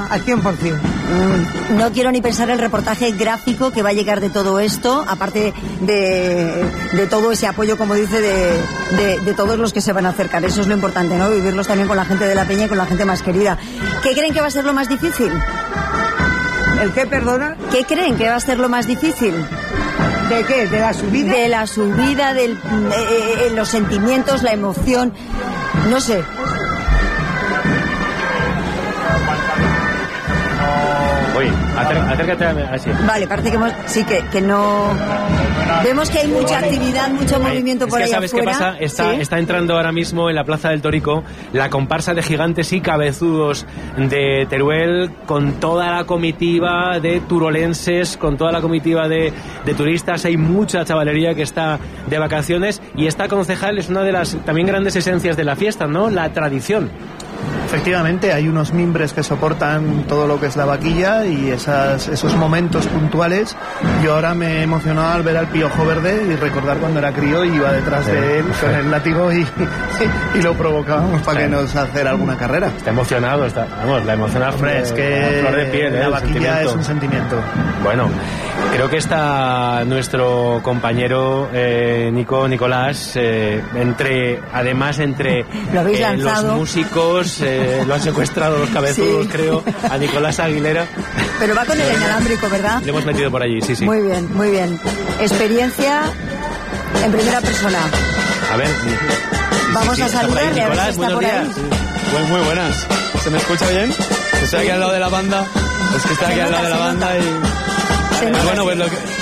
al 100%. No quiero ni pensar el reportaje gráfico que va a llegar de todo esto, aparte de todo ese apoyo, como dice, de todos los que se van a acercar. Eso es lo importante, ¿no? Vivirlos también con la gente de la Peña y con la gente más querida. ¿Qué creen que va a ser lo más difícil? ¿El qué, perdona? ¿Qué creen que va a ser lo más difícil? ¿De qué? ¿De la subida? De la subida, los sentimientos, la emoción, no sé. Oye, acércate así. Vale, parece que no... Vemos que hay mucha actividad, mucho movimiento por ahí ¿sabes afuera? qué pasa? Está entrando ahora mismo en la Plaza del Torico la comparsa de gigantes y cabezudos de Teruel, con toda la comitiva de turolenses, con toda la comitiva de turistas. Hay mucha chavalería que está de vacaciones, y esta concejal es una de las también grandes esencias de la fiesta, ¿no? La tradición. Efectivamente, hay unos mimbres que soportan todo lo que es la vaquilla y esos momentos puntuales. Yo ahora me he emocionado al ver al Piojo Verde y recordar cuando era crío y iba detrás de él con el látigo y lo provocábamos para que nos hiciera alguna carrera. Está emocionado, la emoción a flor de piel. La vaquilla es un sentimiento. Bueno, creo que está nuestro compañero Nicolás, entre los músicos, lo han secuestrado los cabezudos, sí. Creo, a Nicolás Aguilera. Pero va con el inalámbrico, ¿verdad? Le hemos metido por allí, sí. Muy bien, muy bien. Experiencia en primera persona. A ver. Vamos a saludarle, a ver si está por ahí. Muy buenas. ¿Se me escucha bien? Estoy aquí al lado de la banda. Es que estoy aquí al lado de la banda y... Bueno, pues